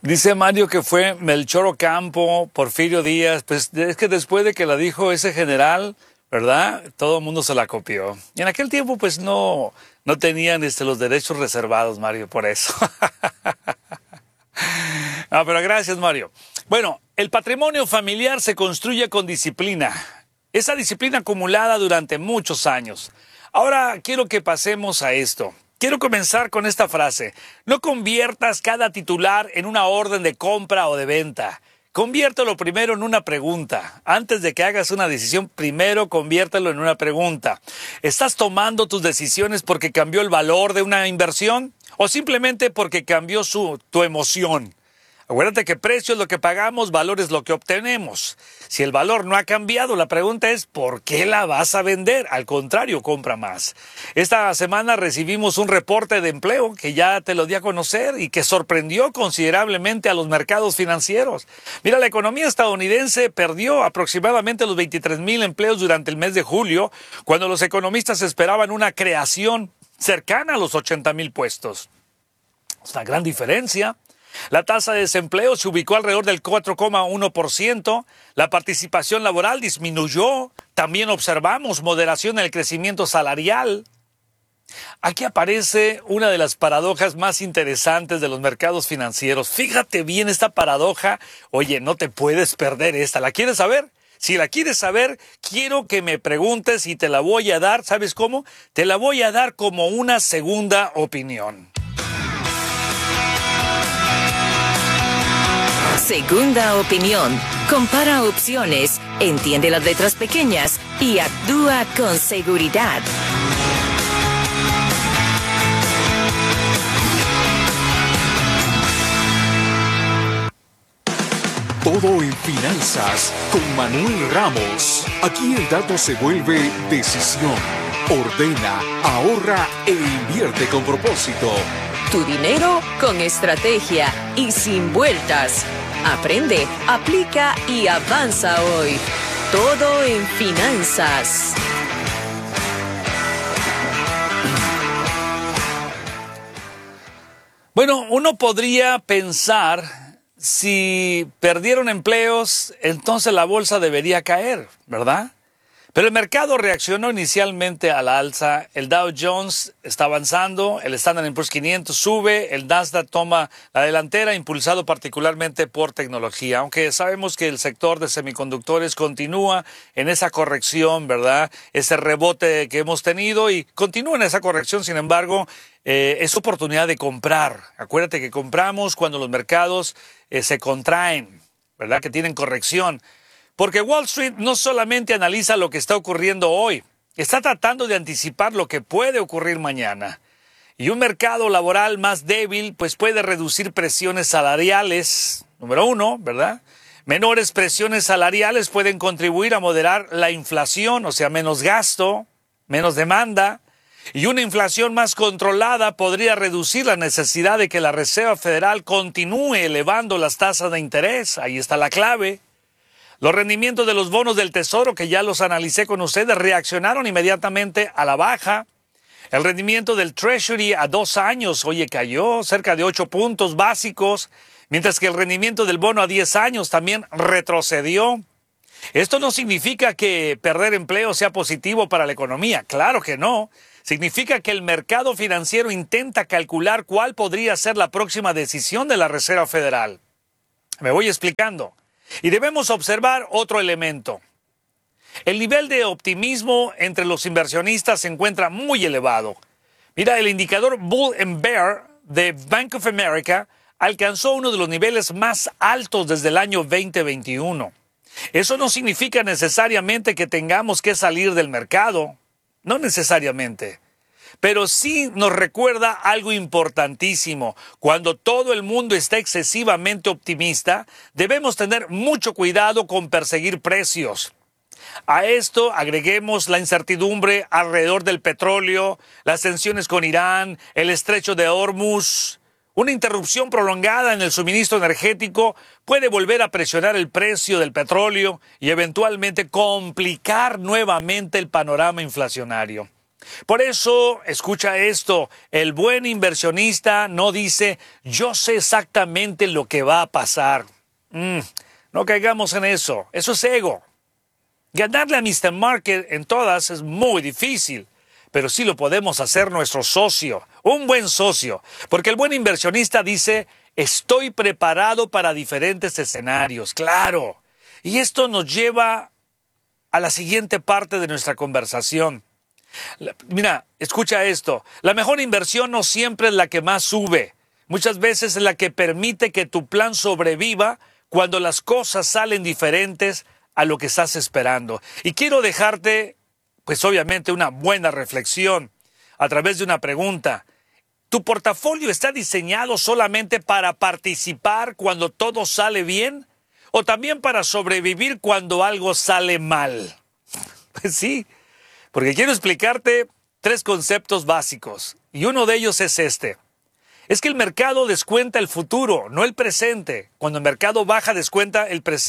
Dice Mario que fue Melchor Ocampo, Porfirio Díaz, pues es que después de que la dijo ese general, ¿verdad? Todo el mundo se la copió. Y en aquel tiempo pues no tenían los derechos reservados, Mario, por eso. No, pero gracias, Mario. Bueno, el patrimonio familiar se construye con disciplina. Esa disciplina acumulada durante muchos años. Ahora quiero que pasemos a esto. Quiero comenzar con esta frase. No conviertas cada titular en una orden de compra o de venta. Conviértelo primero en una pregunta. Antes de que hagas una decisión, primero conviértelo en una pregunta. ¿Estás tomando tus decisiones porque cambió el valor de una inversión o simplemente porque cambió tu emoción? Acuérdate que precio es lo que pagamos, valor es lo que obtenemos. Si el valor no ha cambiado, la pregunta es ¿por qué la vas a vender? Al contrario, compra más. Esta semana recibimos un reporte de empleo que ya te lo di a conocer y que sorprendió considerablemente a los mercados financieros. Mira, la economía estadounidense perdió aproximadamente los 23,000 empleos durante el mes de julio, cuando los economistas esperaban una creación cercana a los 80,000 puestos. Es una gran diferencia. La tasa de desempleo se ubicó alrededor del 4,1%, la participación laboral disminuyó, también observamos moderación en el crecimiento salarial. Aquí aparece una de las paradojas más interesantes de los mercados financieros. Fíjate bien esta paradoja. Oye, no te puedes perder esta. ¿La quieres saber? Si la quieres saber, quiero que me preguntes y te la voy a dar. ¿Sabes cómo? Te la voy a dar como una segunda opinión. Segunda opinión. Compara opciones, entiende las letras pequeñas y actúa con seguridad. Todo en finanzas con Manuel Ramos. Aquí el dato se vuelve decisión. Ordena, ahorra e invierte con propósito. Tu dinero con estrategia y sin vueltas. Aprende, aplica y avanza hoy. Todo en finanzas. Bueno, uno podría pensar, si perdieron empleos, entonces la bolsa debería caer, ¿verdad? Pero el mercado reaccionó inicialmente a la alza. El Dow Jones está avanzando, el Standard & Poor's 500 sube, el Nasdaq toma la delantera, impulsado particularmente por tecnología. Aunque sabemos que el sector de semiconductores continúa en esa corrección, ¿verdad? Ese rebote que hemos tenido y continúa en esa corrección, sin embargo, es oportunidad de comprar. Acuérdate que compramos cuando los mercados se contraen, ¿verdad? Que tienen corrección. Porque Wall Street no solamente analiza lo que está ocurriendo hoy, está tratando de anticipar lo que puede ocurrir mañana. Y un mercado laboral más débil pues puede reducir presiones salariales, número uno, ¿verdad? Menores presiones salariales pueden contribuir a moderar la inflación, o sea, menos gasto, menos demanda. Y una inflación más controlada podría reducir la necesidad de que la Reserva Federal continúe elevando las tasas de interés. Ahí está la clave. Los rendimientos de los bonos del Tesoro, que ya los analicé con ustedes, reaccionaron inmediatamente a la baja. El rendimiento del Treasury a 2 años, oye, cayó cerca de 8 puntos básicos, mientras que el rendimiento del bono a 10 años también retrocedió. Esto no significa que perder empleo sea positivo para la economía, claro que no. Significa que el mercado financiero intenta calcular cuál podría ser la próxima decisión de la Reserva Federal. Me voy explicando. Y debemos observar otro elemento. El nivel de optimismo entre los inversionistas se encuentra muy elevado. Mira, el indicador Bull and Bear de Bank of America alcanzó uno de los niveles más altos desde el año 2021. Eso no significa necesariamente que tengamos que salir del mercado, no necesariamente. Pero sí nos recuerda algo importantísimo. Cuando todo el mundo está excesivamente optimista, debemos tener mucho cuidado con perseguir precios. A esto agreguemos la incertidumbre alrededor del petróleo, las tensiones con Irán, el estrecho de Hormuz. Una interrupción prolongada en el suministro energético puede volver a presionar el precio del petróleo y eventualmente complicar nuevamente el panorama inflacionario. Por eso, escucha esto, el buen inversionista no dice, yo sé exactamente lo que va a pasar. No caigamos en eso, eso es ego. Ganarle a Mr. Market en todas es muy difícil, pero sí lo podemos hacer nuestro socio, un buen socio, porque el buen inversionista dice, estoy preparado para diferentes escenarios, claro. Y esto nos lleva a la siguiente parte de nuestra conversación. Mira, escucha esto. La mejor inversión no siempre es la que más sube. Muchas veces es la que permite que tu plan sobreviva cuando las cosas salen diferentes a lo que estás esperando. Y quiero dejarte, pues obviamente, una buena reflexión a través de una pregunta. ¿Tu portafolio está diseñado solamente para participar cuando todo sale bien? ¿O también para sobrevivir cuando algo sale mal? Pues sí. Porque quiero explicarte 3 conceptos básicos, y uno de ellos es este. Es que el mercado descuenta el futuro, no el presente. Cuando el mercado baja, descuenta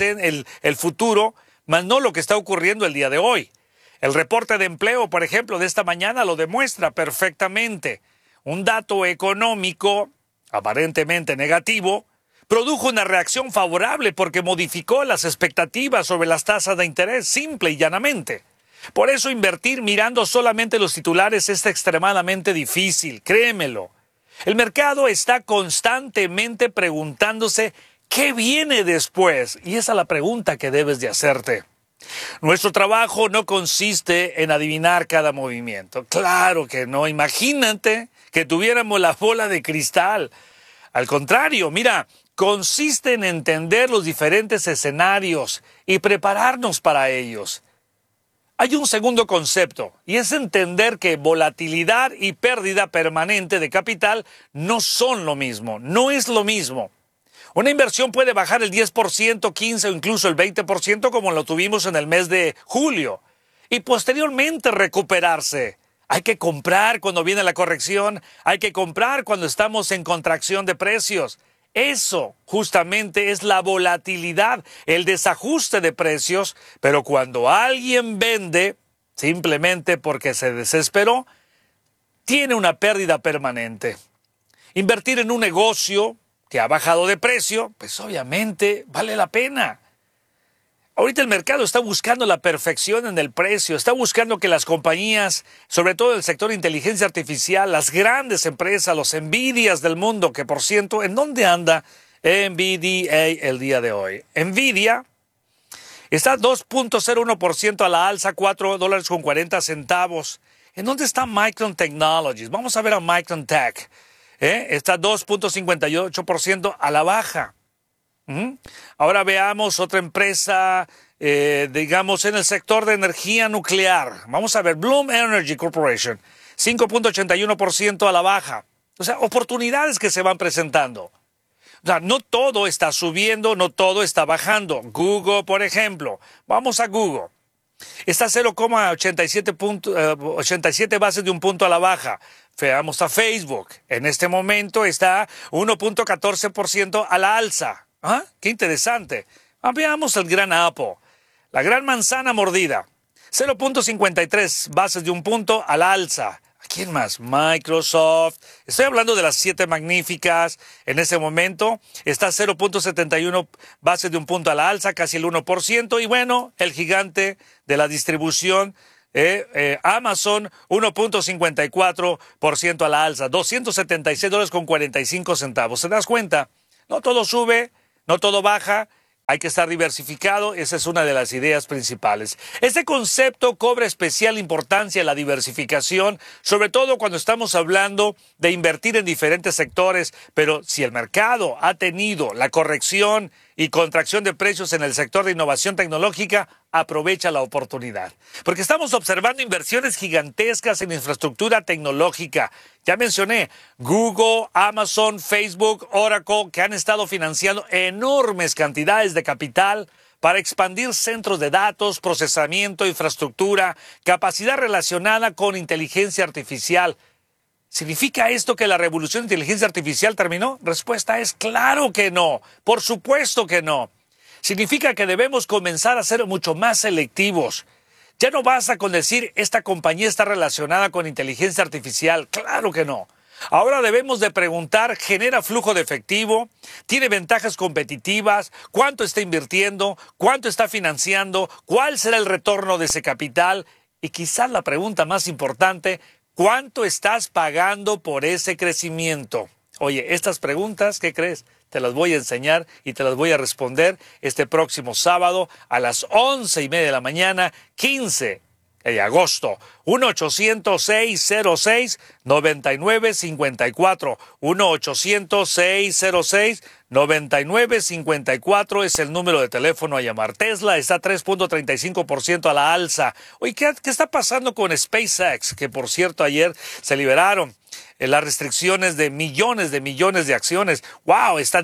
el futuro, más no lo que está ocurriendo el día de hoy. El reporte de empleo, por ejemplo, de esta mañana lo demuestra perfectamente. Un dato económico, aparentemente negativo, produjo una reacción favorable porque modificó las expectativas sobre las tasas de interés, simple y llanamente. Por eso invertir mirando solamente los titulares es extremadamente difícil, créemelo. El mercado está constantemente preguntándose ¿qué viene después? Y esa es la pregunta que debes de hacerte. Nuestro trabajo no consiste en adivinar cada movimiento. Claro que no. Imagínate que tuviéramos la bola de cristal. Al contrario, mira, consiste en entender los diferentes escenarios y prepararnos para ellos. Hay un segundo concepto, y es entender que volatilidad y pérdida permanente de capital no son lo mismo, no es lo mismo. Una inversión puede bajar el 10%, 15% o incluso el 20% como lo tuvimos en el mes de julio, y posteriormente recuperarse. Hay que comprar cuando viene la corrección, hay que comprar cuando estamos en contracción de precios. Eso justamente es la volatilidad, el desajuste de precios, pero cuando alguien vende, simplemente porque se desesperó, tiene una pérdida permanente. Invertir en un negocio que ha bajado de precio, pues obviamente vale la pena. Ahorita el mercado está buscando la perfección en el precio, está buscando que las compañías, sobre todo el sector de inteligencia artificial, las grandes empresas, los Nvidias del mundo, que por cierto, ¿en dónde anda NVIDIA el día de hoy? Nvidia está 2.01% a la alza, $4.40. ¿En dónde está Micron Technologies? Vamos a ver a Micron Tech. Está 2.58% a la baja. Ahora veamos otra empresa, digamos, en el sector de energía nuclear. Vamos a ver, Bloom Energy Corporation, 5.81% a la baja. O sea, oportunidades que se van presentando. O sea, no todo está subiendo, no todo está bajando. Google, por ejemplo. Vamos a Google. Está 0,87 bases de un punto a la baja. Veamos a Facebook. En este momento está 1.14% a la alza. ¿Ah? ¡Qué interesante! Veamos el gran Apple. La gran manzana mordida. 0.53 bases de un punto a la alza. ¿A quién más? Microsoft. Estoy hablando de las 7 magníficas. En ese momento está 0.71 bases de un punto a la alza, casi el 1%. Y bueno, el gigante de la distribución, Amazon, 1.54% a la alza. $276.45. ¿Se das cuenta? No todo sube. No todo baja, hay que estar diversificado, esa es una de las ideas principales. Este concepto cobra especial importancia en la diversificación, sobre todo cuando estamos hablando de invertir en diferentes sectores, pero si el mercado ha tenido la corrección y contracción de precios en el sector de innovación tecnológica, aprovecha la oportunidad. Porque estamos observando inversiones gigantescas en infraestructura tecnológica. Ya mencioné Google, Amazon, Facebook, Oracle, que han estado financiando enormes cantidades de capital para expandir centros de datos, procesamiento, infraestructura, capacidad relacionada con inteligencia artificial. ¿Significa esto que la revolución de inteligencia artificial terminó? Respuesta es claro que no. Por supuesto que no. Significa que debemos comenzar a ser mucho más selectivos. Ya no basta con decir esta compañía está relacionada con inteligencia artificial. Claro que no. Ahora debemos de preguntar, ¿genera flujo de efectivo? ¿Tiene ventajas competitivas? ¿Cuánto está invirtiendo? ¿Cuánto está financiando? ¿Cuál será el retorno de ese capital? Y quizás la pregunta más importante, ¿cuánto estás pagando por ese crecimiento? Oye, estas preguntas, ¿qué crees? Te las voy a enseñar y te las voy a responder este próximo sábado a las 11:30 de la mañana, 15 de agosto. 1-800-606-9954. 1-800-606-9954 es el número de teléfono a llamar. Tesla está 3.35% a la alza. Oye, ¿qué está pasando con SpaceX? Que por cierto ayer se liberaron las restricciones de millones de acciones. ¡Wow! Está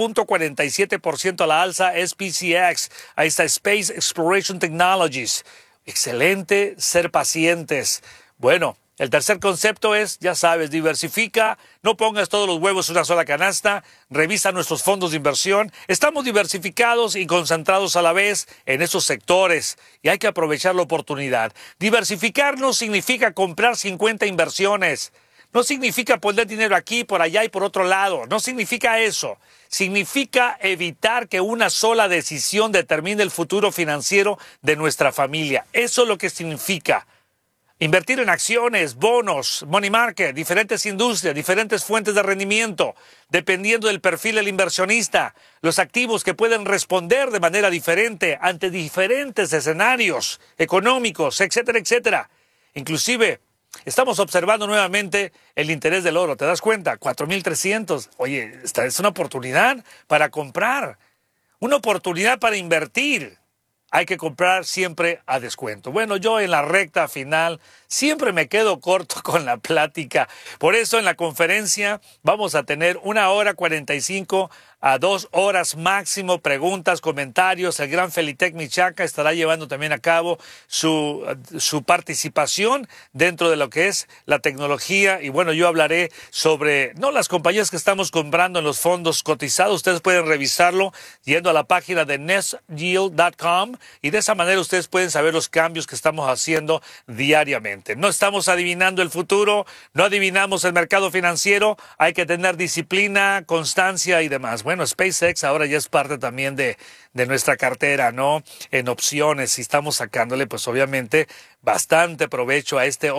10.47% a la alza SpaceX. Ahí está Space Exploration Technologies. Excelente ser pacientes. Bueno, el tercer concepto es, ya sabes, diversifica, no pongas todos los huevos en una sola canasta, revisa nuestros fondos de inversión. Estamos diversificados y concentrados a la vez en esos sectores y hay que aprovechar la oportunidad. Diversificar no significa comprar 50 inversiones. No significa poner dinero aquí, por allá y por otro lado. No significa eso. Significa evitar que una sola decisión determine el futuro financiero de nuestra familia. Eso es lo que significa. Invertir en acciones, bonos, money market, diferentes industrias, diferentes fuentes de rendimiento, dependiendo del perfil del inversionista, los activos que pueden responder de manera diferente ante diferentes escenarios económicos, etcétera, etcétera. Inclusive, estamos observando nuevamente el interés del oro. ¿Te das cuenta? 4,300. Oye, esta es una oportunidad para comprar, una oportunidad para invertir. Hay que comprar siempre a descuento. Bueno, yo en la recta final siempre me quedo corto con la plática. Por eso en la conferencia vamos a tener 1:45 a 2 horas máximo, preguntas, comentarios. El gran Felitec Michaca estará llevando también a cabo su participación dentro de lo que es la tecnología. Y bueno, yo hablaré sobre, no las compañías que estamos comprando en los fondos cotizados. Ustedes pueden revisarlo yendo a la página de nestyield.com y de esa manera ustedes pueden saber los cambios que estamos haciendo diariamente. No estamos adivinando el futuro, no adivinamos el mercado financiero. Hay que tener disciplina, constancia y demás. Bueno, SpaceX ahora ya es parte también de nuestra cartera, ¿no? En opciones y estamos sacándole, pues obviamente, bastante provecho a este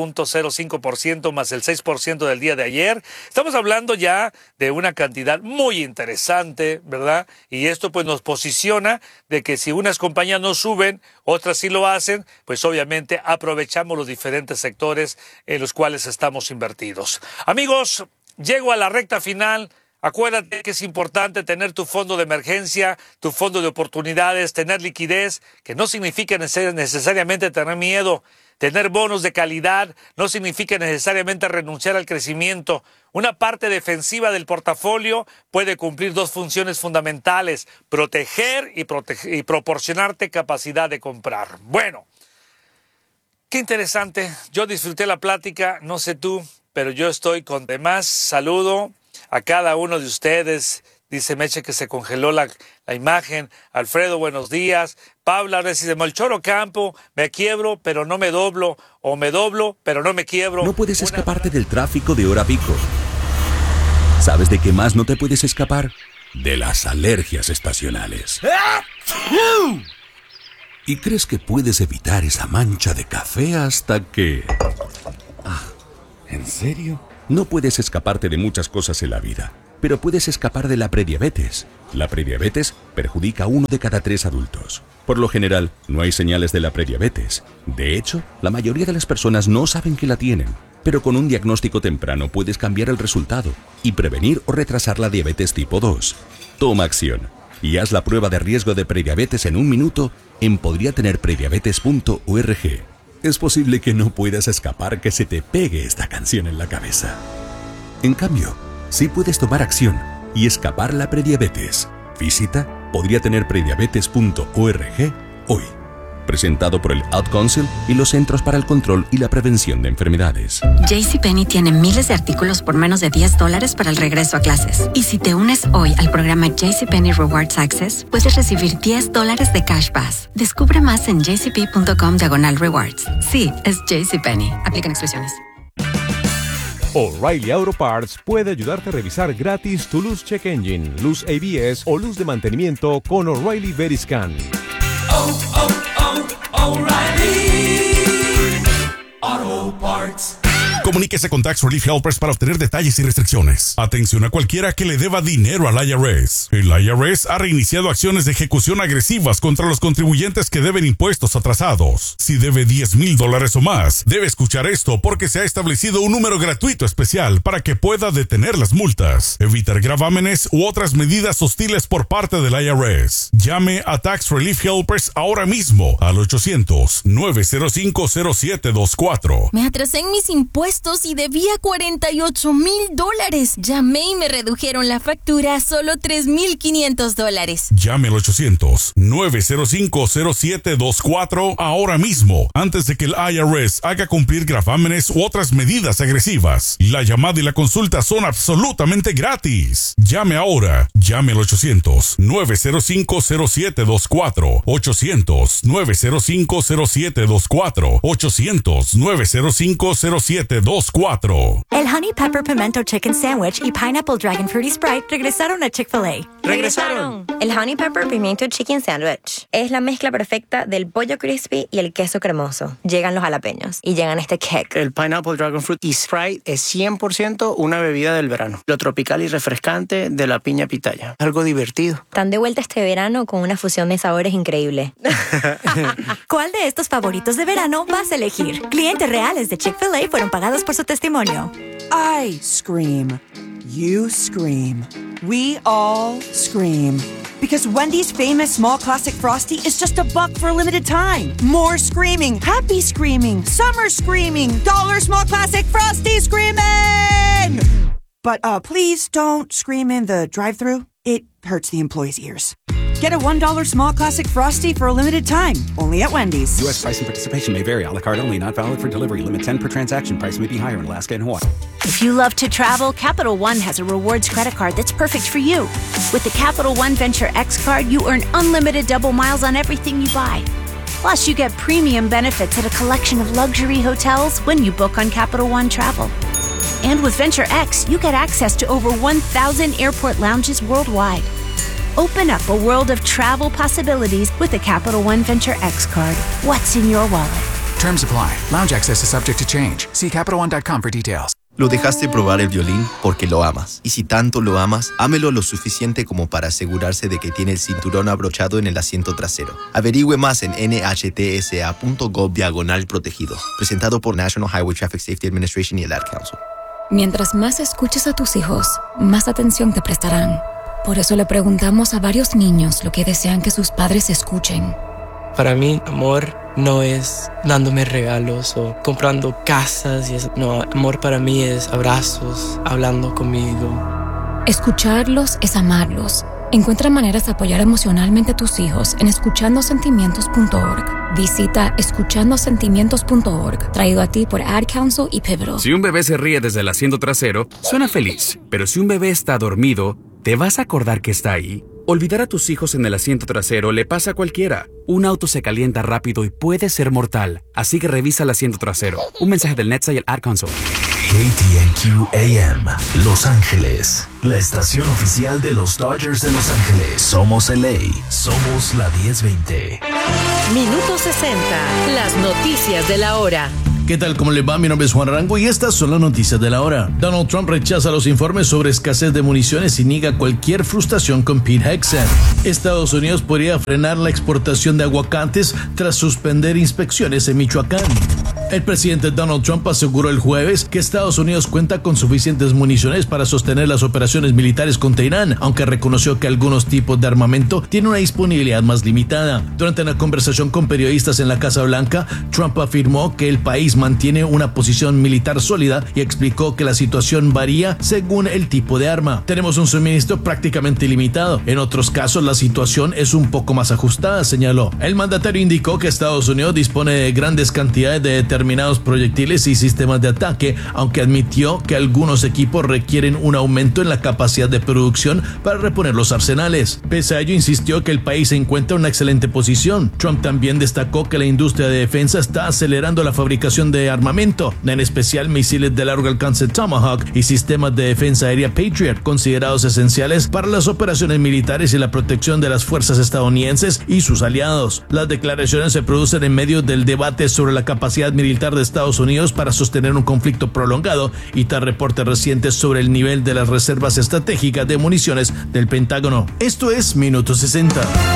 11.05% más el 6% del día de ayer. Estamos hablando ya de una cantidad muy interesante, ¿verdad? Y esto pues nos posiciona de que si unas compañías no suben, otras sí lo hacen, pues obviamente aprovechamos los diferentes sectores en los cuales estamos invertidos. Amigos, llego a la recta final. Acuérdate que es importante tener tu fondo de emergencia, tu fondo de oportunidades, tener liquidez, que no significa necesariamente tener miedo. Tener bonos de calidad no significa necesariamente renunciar al crecimiento. Una parte defensiva del portafolio puede cumplir dos funciones fundamentales: proteger y proporcionarte capacidad de comprar. Bueno, qué interesante. Yo disfruté la plática, no sé tú, pero yo estoy con demás. Saludo a cada uno de ustedes. Dice Meche que se congeló la imagen. Alfredo, buenos días. Paula dice, de Melchor Campo, me quiebro, pero no me doblo. O me doblo, pero no me quiebro. No puedes escaparte del tráfico de hora pico. ¿Sabes de qué más no te puedes escapar? De las alergias estacionales. ¿Y crees que puedes evitar esa mancha de café hasta que... ¿En serio? No puedes escaparte de muchas cosas en la vida, pero puedes escapar de la prediabetes. La prediabetes perjudica a 1 de cada 3 adultos. Por lo general, no hay señales de la prediabetes. De hecho, la mayoría de las personas no saben que la tienen. Pero con un diagnóstico temprano puedes cambiar el resultado y prevenir o retrasar la diabetes tipo 2. Toma acción y haz la prueba de riesgo de prediabetes en 1 minuto en podriatenerprediabetes.org. Es posible que no puedas escapar que se te pegue esta canción en la cabeza. En cambio, sí puedes tomar acción y escapar la prediabetes. Visita podriatenerprediabetes.org hoy. presentado por el Ad Council y los Centros para el Control y la Prevención de Enfermedades. JCPenney tiene miles de artículos por menos de $10 para el regreso a clases. Y si te unes hoy al programa JCPenney Rewards Access, puedes recibir $10 de Cash Pass. Descubre más en jcp.com/rewards. Sí, es JCPenney. Aplican exclusiones. O'Reilly Auto Parts puede ayudarte a revisar gratis tu luz check engine, luz ABS o luz de mantenimiento con O'Reilly Veriscan. O'Reilly Auto Parts. Comuníquese con Tax Relief Helpers para obtener detalles y restricciones. Atención a cualquiera que le deba dinero al IRS. El IRS ha reiniciado acciones de ejecución agresivas contra los contribuyentes que deben impuestos atrasados. Si debe $10,000 o más, debe escuchar esto porque se ha establecido un número gratuito especial para que pueda detener las multas, evitar gravámenes u otras medidas hostiles por parte del IRS. Llame a Tax Relief Helpers ahora mismo al 800-905-0724. Me atrasé en mis impuestos y debía $48,000. Llamé y me redujeron la factura a solo $3,500. Llame al 800-905-0724 ahora mismo, antes de que el IRS haga cumplir gravámenes u otras medidas agresivas. La llamada y la consulta son absolutamente gratis. Llame ahora. Llame al 800-905-0724. 800-905-0724. 800-905-0724. El Honey Pepper Pimento Chicken Sandwich y Pineapple Dragon Fruity Sprite regresaron a Chick-fil-A. ¡Regresaron! El Honey Pepper Pimento Chicken Sandwich es la mezcla perfecta del pollo crispy y el queso cremoso. Llegan los jalapeños y llegan este kick. El Pineapple Dragon Fruit y Sprite es 100% una bebida del verano. Lo tropical y refrescante de la piña pitaya. Algo divertido. Están de vuelta este verano con una fusión de sabores increíble. ¿Cuál de estos favoritos de verano vas a elegir? Clientes reales de Chick-fil-A fueron pagados por su testimonio. I scream. You scream. We all scream. Because Wendy's famous small classic Frosty is just $1 for a limited time. More screaming, happy screaming, summer screaming, dollar small classic Frosty screaming! But please don't scream in the drive-thru. It hurts the employees' ears. Get a $1 small classic Frosty for a limited time, only at Wendy's. U.S. price and participation may vary. A la carte only, not valid for delivery. Limit 10 per transaction. Price may be higher in Alaska and Hawaii. If you love to travel, Capital One has a rewards credit card that's perfect for you. With the Capital One Venture X card, you earn unlimited double miles on everything you buy. Plus, you get premium benefits at a collection of luxury hotels when you book on Capital One Travel. And with Venture X, you get access to over 1,000 airport lounges worldwide. Open up a world of travel possibilities with the Capital One Venture X card. What's in your wallet? Terms apply. Lounge access is subject to change. See CapitalOne.com for details. Lo dejaste probar el violín porque lo amas. Y si tanto lo amas, ámelo lo suficiente como para asegurarse de que tiene el cinturón abrochado en el asiento trasero. Averigüe más en nhtsa.gov/protegido. Presentado por National Highway Traffic Safety Administration y el Ad Council. Mientras más escuches a tus hijos, más atención te prestarán. Por eso le preguntamos a varios niños lo que desean que sus padres escuchen. Para mí, amor no es dándome regalos o comprando casas y eso. No, amor para mí es abrazos, hablando conmigo. Escucharlos es amarlos. Encuentra maneras de apoyar emocionalmente a tus hijos en escuchandosentimientos.org. Visita escuchandosentimientos.org, traído a ti por Ad Council y Pivotal. Si un bebé se ríe desde el asiento trasero, suena feliz. Pero si un bebé está dormido, ¿te vas a acordar que está ahí? Olvidar a tus hijos en el asiento trasero le pasa a cualquiera. Un auto se calienta rápido y puede ser mortal. Así que revisa el asiento trasero. Un mensaje del NHTSA y el Ad Council. KTNQ AM, Los Ángeles. La estación oficial de los Dodgers de Los Ángeles. Somos LA. Somos la 1020. Minuto 60. Las noticias de la hora. ¿Qué tal? ¿Cómo les va? Mi nombre es Juan Arango y estas son las noticias de la hora. Donald Trump rechaza los informes sobre escasez de municiones y niega cualquier frustración con Pete Hegseth. Estados Unidos podría frenar la exportación de aguacates tras suspender inspecciones en Michoacán. El presidente Donald Trump aseguró el jueves que Estados Unidos cuenta con suficientes municiones para sostener las operaciones militares contra Irán, aunque reconoció que algunos tipos de armamento tienen una disponibilidad más limitada. Durante una conversación con periodistas en la Casa Blanca, Trump afirmó que el país mantiene una posición militar sólida y explicó que la situación varía según el tipo de arma. Tenemos un suministro prácticamente ilimitado. En otros casos, la situación es un poco más ajustada, señaló. El mandatario indicó que Estados Unidos dispone de grandes cantidades de determinados proyectiles y sistemas de ataque, aunque admitió que algunos equipos requieren un aumento en la capacidad de producción para reponer los arsenales. Pese a ello, insistió que el país se encuentra en una excelente posición. Trump también destacó que la industria de defensa está acelerando la fabricación de armamento, en especial misiles de largo alcance Tomahawk y sistemas de defensa aérea Patriot, considerados esenciales para las operaciones militares y la protección de las fuerzas estadounidenses y sus aliados. Las declaraciones se producen en medio del debate sobre la capacidad militar de Estados Unidos para sostener un conflicto prolongado y tras reportes recientes sobre el nivel de las reservas estratégicas de municiones del Pentágono. Esto es Minuto 60.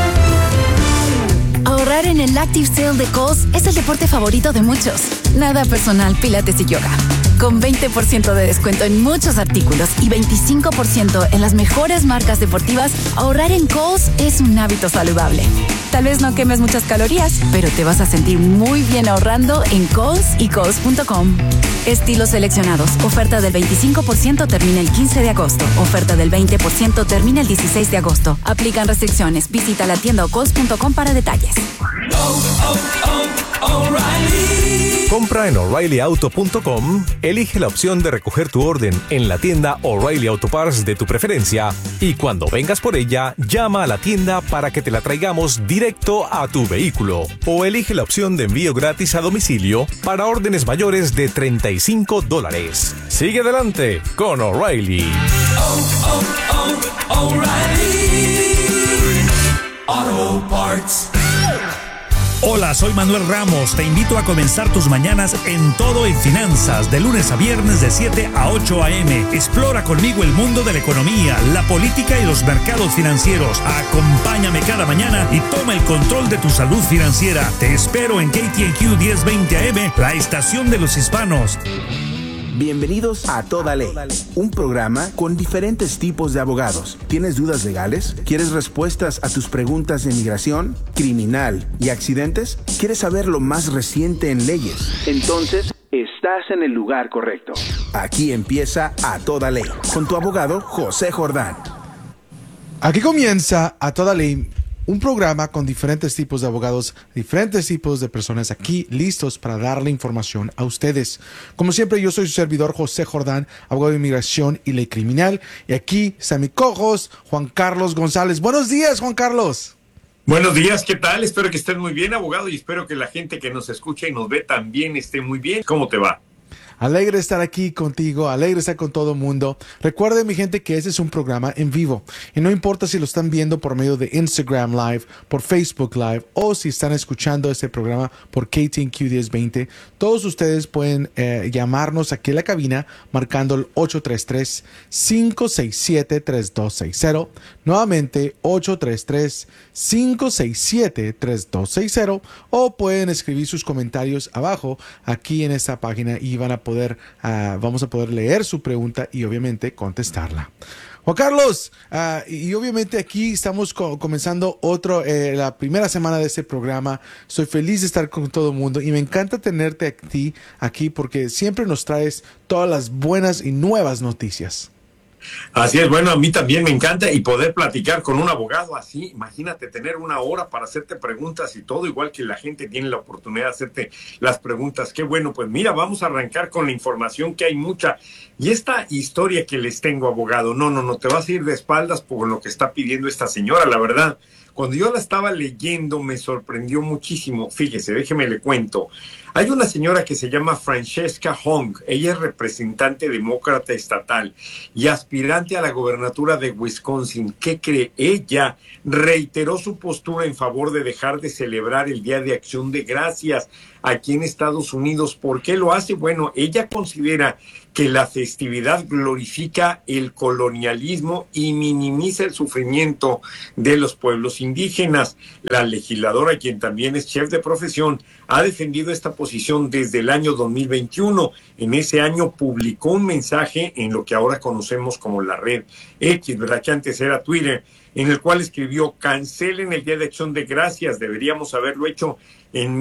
Ahorrar en el Active Sale de Kohl's es el deporte favorito de muchos. Nada personal, pilates y yoga. Con 20% de descuento en muchos artículos y 25% en las mejores marcas deportivas, ahorrar en Kohl's es un hábito saludable. Tal vez no quemes muchas calorías, pero te vas a sentir muy bien ahorrando en Kohl's y Kohl's.com. Estilos seleccionados. Oferta del 25% termina el 15 de agosto. Oferta del 20% termina el 16 de agosto. Aplican restricciones. Visita la tienda o Kohl's.com para detalles. Compra en O'ReillyAuto.com, elige la opción de recoger tu orden en la tienda O'Reilly Auto Parts de tu preferencia y cuando vengas por ella, llama a la tienda para que te la traigamos directo a tu vehículo. O elige la opción de envío gratis a domicilio para órdenes mayores de $35. Sigue adelante con O'Reilly. O'Reilly Auto Parts. Hola, soy Manuel Ramos. Te invito a comenzar tus mañanas en Todo en Finanzas, de lunes a viernes de 7 a 8 a.m. Explora conmigo el mundo de la economía, la política y los mercados financieros. Acompáñame cada mañana y toma el control de tu salud financiera. Te espero en KTNQ 1020 AM, la estación de los hispanos. Bienvenidos a Toda Ley, un programa con diferentes tipos de abogados. ¿Tienes dudas legales? ¿Quieres respuestas a tus preguntas de migración, criminal y accidentes? ¿Quieres saber lo más reciente en leyes? Entonces, estás en el lugar correcto. Aquí empieza A Toda Ley, con tu abogado José Jordán. Aquí comienza A Toda Ley, un programa con diferentes tipos de abogados, diferentes tipos de personas aquí listos para darle información a ustedes. Como siempre, yo soy su servidor José Jordán, abogado de inmigración y ley criminal. Y aquí está mi co-host, Juan Carlos González. Buenos días, Juan Carlos. Buenos días, ¿qué tal? Espero que estés muy bien, abogado, y espero que la gente que nos escucha y nos ve también esté muy bien. ¿Cómo te va? Alegre de estar aquí contigo, alegre de estar con todo el mundo. Recuerden, mi gente, que este es un programa en vivo. Y no importa si lo están viendo por medio de Instagram Live, por Facebook Live, o si están escuchando este programa por KTNQ 1020, todos ustedes pueden llamarnos aquí en la cabina marcando el 833-567-3260. Nuevamente, 833-567-3260. O pueden escribir sus comentarios abajo aquí en esta página y vamos a poder leer su pregunta y obviamente contestarla. Juan Carlos, y obviamente aquí estamos comenzando la primera semana de este programa. Estoy feliz de estar con todo el mundo y me encanta tenerte a ti aquí porque siempre nos traes todas las buenas y nuevas noticias. Así es, bueno, a mí también me encanta y poder platicar con un abogado así, imagínate tener una hora para hacerte preguntas y todo, igual que la gente tiene la oportunidad de hacerte las preguntas. Qué bueno, pues mira, vamos a arrancar con la información que hay mucha. Y esta historia que les tengo, abogado, no, te vas a ir de espaldas por lo que está pidiendo esta señora, la verdad. Cuando yo la estaba leyendo me sorprendió muchísimo. Fíjese, déjeme le cuento. Hay una señora que se llama Francesca Hong. Ella es representante demócrata estatal y aspirante a la gobernatura de Wisconsin. ¿Qué cree? Ella reiteró su postura en favor de dejar de celebrar el Día de Acción de Gracias aquí en Estados Unidos. ¿Por qué lo hace? Bueno, ella considera que la festividad glorifica el colonialismo y minimiza el sufrimiento de los pueblos indígenas. La legisladora, quien también es chef de profesión, ha defendido esta posición desde el año 2021. En ese año publicó un mensaje en lo que ahora conocemos como la red X, ¿verdad? Que antes era Twitter, en el cual escribió: cancelen el Día de Acción de Gracias, deberíamos haberlo hecho en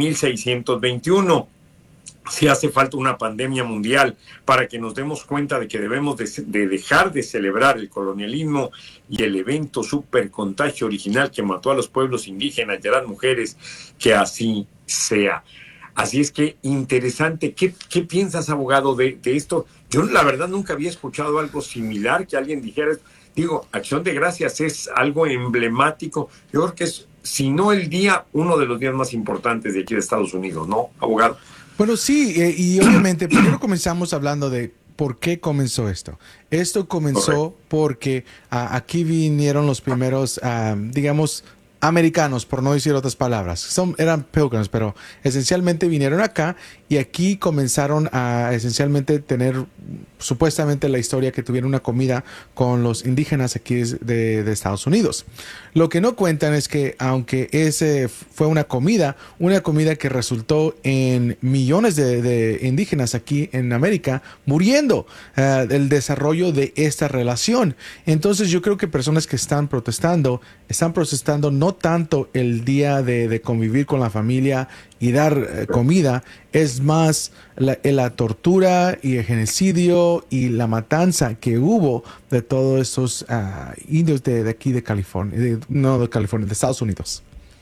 1621. Si hace falta una pandemia mundial para que nos demos cuenta de que debemos de dejar de celebrar el colonialismo y el evento supercontagio original que mató a los pueblos indígenas y a las mujeres, que así sea. Así es que interesante. ¿Qué piensas, abogado, de esto? Yo la verdad nunca había escuchado algo similar, que alguien dijera esto. Digo, Acción de Gracias es algo emblemático. Yo creo que es, si no el día, uno de los días más importantes de aquí de Estados Unidos, ¿no, abogado? Bueno, sí, y obviamente primero comenzamos hablando de por qué comenzó esto. Esto comenzó porque aquí vinieron los primeros, digamos, americanos, por no decir otras palabras. Eran pilgrims, pero esencialmente vinieron acá y aquí comenzaron a esencialmente tener supuestamente la historia que tuvieron una comida con los indígenas aquí de Estados Unidos. Lo que no cuentan es que aunque ese fue una comida que resultó en millones de indígenas aquí en América muriendo, el desarrollo de esta relación. Entonces yo creo que personas que están protestando no tanto el día de convivir con la familia y dar comida, es más la tortura y el genocidio y la matanza que hubo de todos estos indios de aquí de California, de Estados Unidos.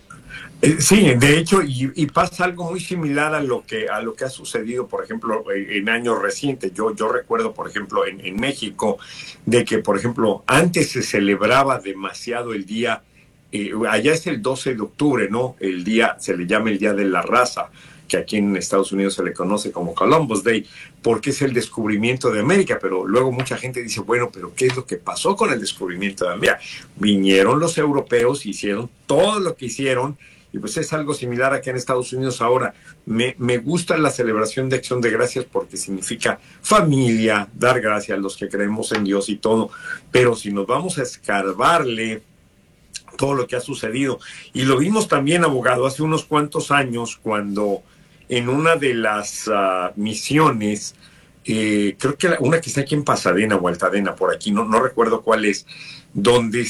Sí, de hecho, y pasa algo muy similar a lo que ha sucedido, por ejemplo, en años recientes. Yo recuerdo, por ejemplo, en México, de que, por ejemplo, antes se celebraba demasiado el día. Allá es el 12 de octubre, ¿no? El día, se le llama el Día de la Raza, que aquí en Estados Unidos se le conoce como Columbus Day, porque es el descubrimiento de América. Pero luego mucha gente dice, bueno, pero ¿qué es lo que pasó con el descubrimiento de América? Vinieron los europeos, hicieron todo lo que hicieron, y pues es algo similar aquí en Estados Unidos ahora. Me gusta la celebración de Acción de Gracias porque significa familia, dar gracias a los que creemos en Dios y todo. Pero si nos vamos a escarbarle todo lo que ha sucedido, y lo vimos también, abogado, hace unos cuantos años, cuando en una de las misiones, creo que una que está aquí en Pasadena o Altadena, por aquí, no recuerdo cuál es, donde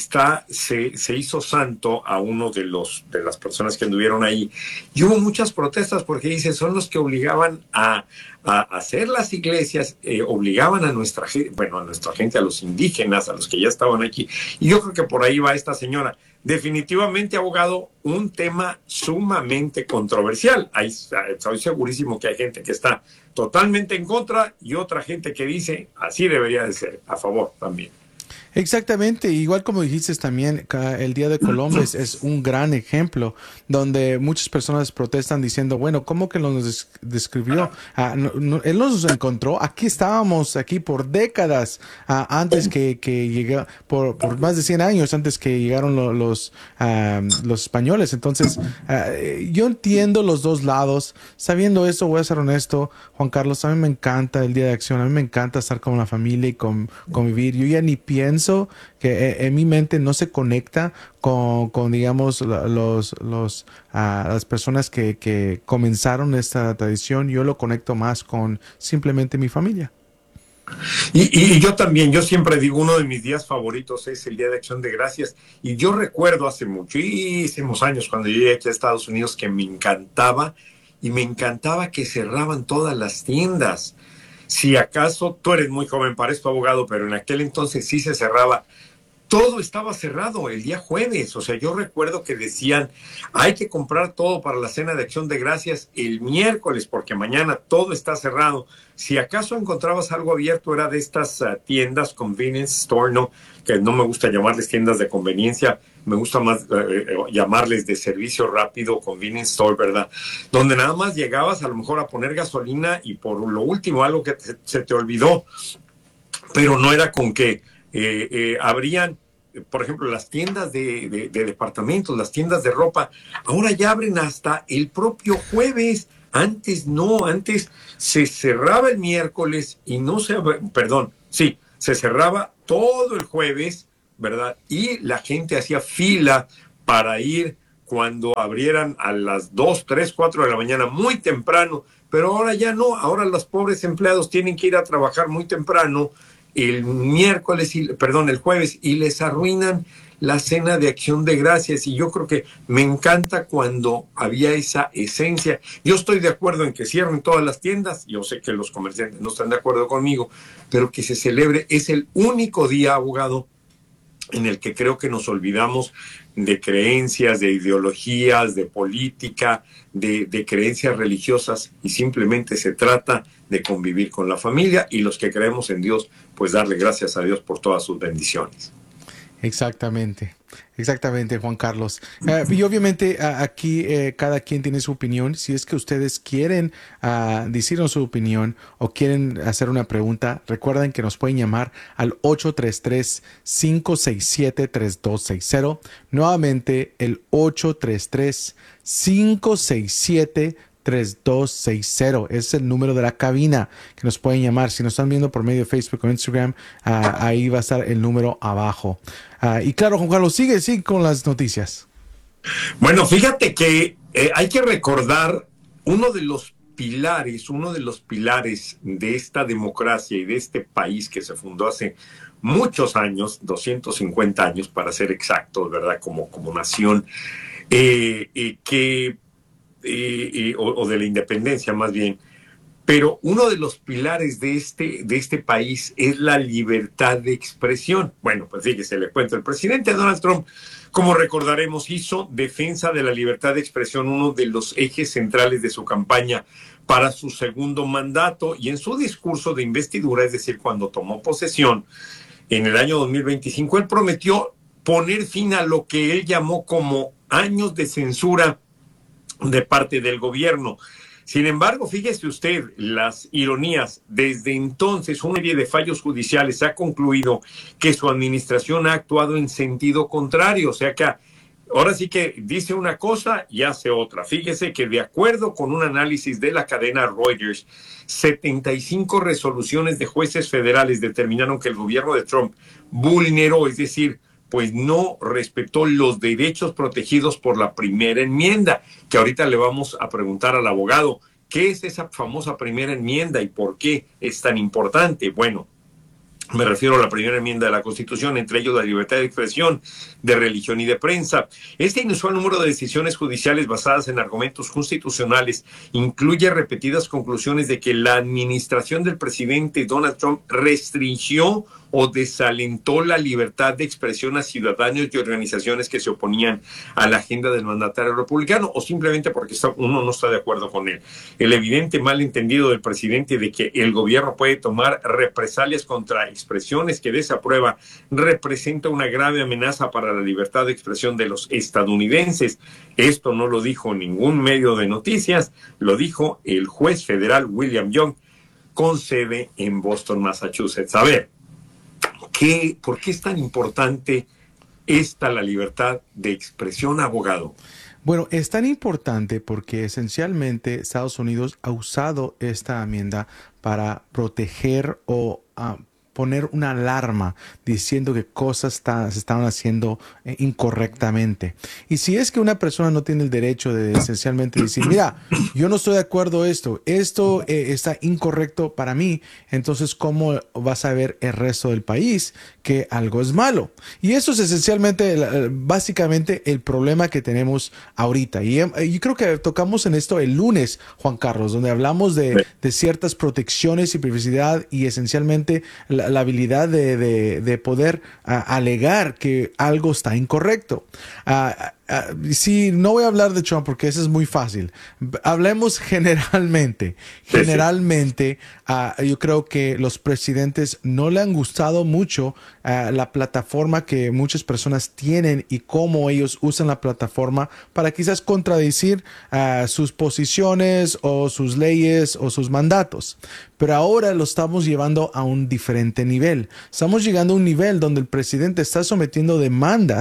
se hizo santo a uno de las personas que anduvieron ahí, y hubo muchas protestas porque dice, son los que obligaban a hacer las iglesias, obligaban a nuestra gente, a los indígenas, a los que ya estaban aquí, y yo creo que por ahí va esta señora. Definitivamente, abogado, un tema sumamente controversial. Estoy segurísimo que hay gente que está totalmente en contra y otra gente que dice, así debería de ser, a favor también. Exactamente, igual como dijiste también, el Día de Columbus es un gran ejemplo donde muchas personas protestan diciendo, bueno, ¿cómo que nos describió? Él nos encontró, aquí estábamos, aquí por décadas antes que llegara, por más de 100 años antes que llegaron los españoles. Entonces, yo entiendo los dos lados. Sabiendo eso, voy a ser honesto, Juan Carlos, a mí me encanta el Día de Acción, a mí me encanta estar con la familia y convivir. Yo ya ni pienso que en mi mente no se conecta con digamos, las personas que comenzaron esta tradición. Yo lo conecto más con simplemente mi familia. Y yo también, yo siempre digo, uno de mis días favoritos es el Día de Acción de Gracias. Y yo recuerdo hace muchísimos años, cuando yo llegué aquí a Estados Unidos, que me encantaba que cerraban todas las tiendas. Si acaso, tú eres muy joven para esto, abogado, pero en aquel entonces sí se cerraba. Todo estaba cerrado el día jueves. O sea, yo recuerdo que decían, hay que comprar todo para la cena de Acción de Gracias el miércoles, porque mañana todo está cerrado. Si acaso encontrabas algo abierto, era de estas tiendas, convenience store, ¿no? Que no me gusta llamarles tiendas de conveniencia, me gusta más llamarles de servicio rápido, convenience store, ¿verdad? Donde nada más llegabas a lo mejor a poner gasolina y por lo último algo que se te olvidó. Pero no era con que abrían, por ejemplo, las tiendas de departamentos, las tiendas de ropa, ahora ya abren hasta el propio jueves Antes no, antes se cerraba el miércoles y se cerraba todo el jueves, ¿verdad? Y la gente hacía fila para ir cuando abrieran a las 2, 3, 4 de la mañana, muy temprano, pero ahora ya no, ahora los pobres empleados tienen que ir a trabajar muy temprano el jueves, y les arruinan la cena de Acción de Gracias. Y yo creo que me encanta cuando había esa esencia. Yo estoy de acuerdo en que cierren todas las tiendas, yo sé que los comerciantes no están de acuerdo conmigo, pero que se celebre. Es el único día, abogado, en el que creo que nos olvidamos de creencias, de ideologías, de política, de creencias religiosas, y simplemente se trata de convivir con la familia, y los que creemos en Dios, pues darle gracias a Dios por todas sus bendiciones. Exactamente, Juan Carlos. Y obviamente aquí cada quien tiene su opinión. Si es que ustedes quieren decirnos su opinión o quieren hacer una pregunta, recuerden que nos pueden llamar al 833-567-3260. Nuevamente el 833-567-3260. 3260 es el número de la cabina que nos pueden llamar. Si nos están viendo por medio de Facebook o Instagram, ahí va a estar el número abajo. Y claro, Juan Carlos, sigue con las noticias. Bueno, fíjate que hay que recordar uno de los pilares de esta democracia y de este país que se fundó hace muchos años, 250 años para ser exactos, ¿verdad? Como nación, o de la independencia más bien, pero uno de los pilares de este país es la libertad de expresión. Bueno, pues fíjese, le cuento, el presidente Donald Trump, como recordaremos, hizo defensa de la libertad de expresión uno de los ejes centrales de su campaña para su segundo mandato, y en su discurso de investidura, es decir, cuando tomó posesión en el año 2025, él prometió poner fin a lo que él llamó como años de censura de parte del gobierno. Sin embargo, fíjese usted las ironías. Desde entonces, una serie de fallos judiciales ha concluido que su administración ha actuado en sentido contrario. O sea que ahora sí que dice una cosa y hace otra. Fíjese que de acuerdo con un análisis de la cadena Reuters, 75 resoluciones de jueces federales determinaron que el gobierno de Trump vulneró, es decir, pues no respetó los derechos protegidos por la primera enmienda, que ahorita le vamos a preguntar al abogado, ¿qué es esa famosa primera enmienda y por qué es tan importante? Bueno, me refiero a la primera enmienda de la Constitución, entre ellos la libertad de expresión, de religión y de prensa. Este inusual número de decisiones judiciales basadas en argumentos constitucionales incluye repetidas conclusiones de que la administración del presidente Donald Trump restringió o desalentó la libertad de expresión a ciudadanos y organizaciones que se oponían a la agenda del mandatario republicano, o simplemente porque uno no está de acuerdo con él. El evidente malentendido del presidente de que el gobierno puede tomar represalias contra expresiones que desaprueba representa una grave amenaza para la libertad de expresión de los estadounidenses. Esto no lo dijo ningún medio de noticias, lo dijo el juez federal William Young, con sede en Boston, Massachusetts. A ver, ¿por qué es tan importante la libertad de expresión, abogado? Bueno, es tan importante porque esencialmente Estados Unidos ha usado esta enmienda para proteger o poner una alarma diciendo que cosas se estaban haciendo incorrectamente. Y si es que una persona no tiene el derecho de esencialmente decir, mira, yo no estoy de acuerdo esto está incorrecto para mí, entonces ¿cómo vas a ver el resto del país que algo es malo? Y eso es esencialmente, básicamente, el problema que tenemos ahorita. Y yo creo que tocamos en esto el lunes, Juan Carlos, donde hablamos de ciertas protecciones y privacidad y esencialmente la habilidad de poder alegar que algo está incorrecto. Sí, no voy a hablar de Trump porque eso es muy fácil. Hablemos generalmente. Generalmente, yo creo que los presidentes no le han gustado mucho la plataforma que muchas personas tienen y cómo ellos usan la plataforma para quizás contradecir sus posiciones o sus leyes o sus mandatos. Pero ahora lo estamos llevando a un diferente nivel. Estamos llegando a un nivel donde el presidente está sometiendo demandas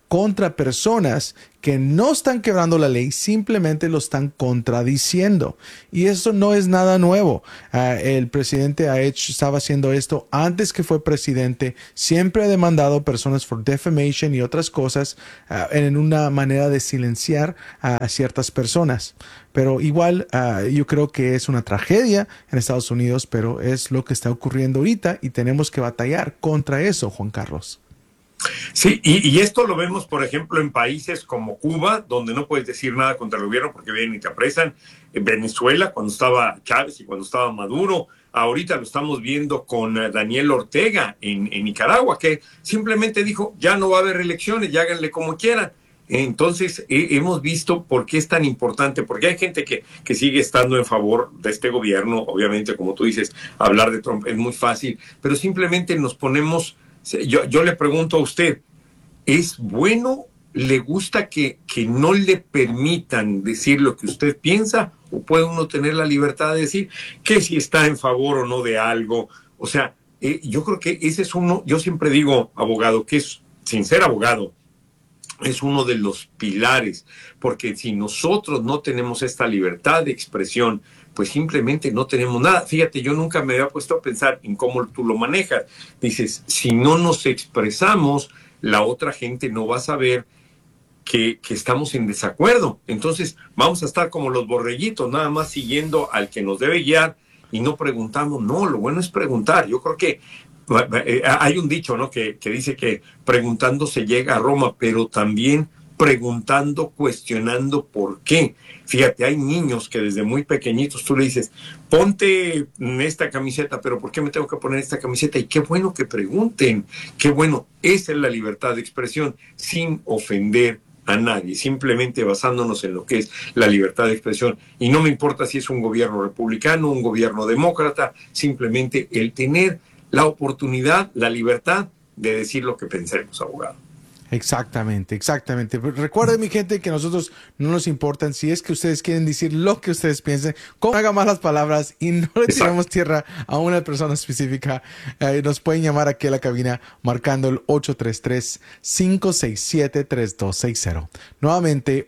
contra personas que no están quebrando la ley, simplemente lo están contradiciendo. Y eso no es nada nuevo. El presidente estaba haciendo esto antes que fue presidente. Siempre ha demandado personas por defamation y otras cosas en una manera de silenciar a ciertas personas. Pero igual yo creo que es una tragedia en Estados Unidos, pero es lo que está ocurriendo ahorita y tenemos que batallar contra eso, Juan Carlos. Sí, y esto lo vemos, por ejemplo, en países como Cuba, donde no puedes decir nada contra el gobierno porque vienen y te apresan. En Venezuela, cuando estaba Chávez y cuando estaba Maduro. Ahorita lo estamos viendo con Daniel Ortega en Nicaragua, que simplemente dijo, ya no va a haber elecciones, ya háganle como quieran. Entonces, hemos visto por qué es tan importante, porque hay gente que sigue estando en favor de este gobierno. Obviamente, como tú dices, hablar de Trump es muy fácil, pero simplemente nos ponemos... Yo le pregunto a usted, ¿es bueno, le gusta que no le permitan decir lo que usted piensa? ¿O puede uno tener la libertad de decir que si está en favor o no de algo? O sea, yo creo que ese es uno, yo siempre digo, abogado, que es, sin ser abogado, es uno de los pilares, porque si nosotros no tenemos esta libertad de expresión, pues simplemente no tenemos nada. Fíjate, yo nunca me había puesto a pensar en cómo tú lo manejas. Dices, si no nos expresamos, la otra gente no va a saber que estamos en desacuerdo. Entonces vamos a estar como los borreguitos, nada más siguiendo al que nos debe guiar y no preguntamos. No, lo bueno es preguntar. Yo creo que hay un dicho, ¿no?, que dice que preguntando se llega a Roma, pero también preguntando, cuestionando por qué. Fíjate, hay niños que desde muy pequeñitos tú le dices, ponte esta camiseta, pero ¿por qué me tengo que poner esta camiseta? Y qué bueno que pregunten, qué bueno. Esa es la libertad de expresión, sin ofender a nadie, simplemente basándonos en lo que es la libertad de expresión. Y no me importa si es un gobierno republicano, un gobierno demócrata, simplemente el tener la oportunidad, la libertad de decir lo que pensemos, abogado. Exactamente, exactamente. Recuerden, mi gente, que a nosotros no nos importan si es que ustedes quieren decir lo que ustedes piensen, cómo hagan malas palabras y no le tiramos tierra a una persona específica. Nos pueden llamar aquí a la cabina marcando el 833-567-3260. Nuevamente,